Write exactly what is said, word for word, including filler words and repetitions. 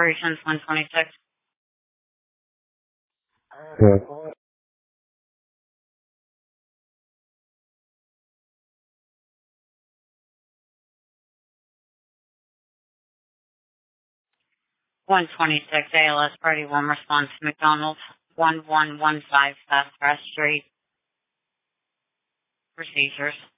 Operations one twenty-six. Yeah. one twenty-six A L S Party one response to McDonald's one one one five Fast Press Street. Procedures.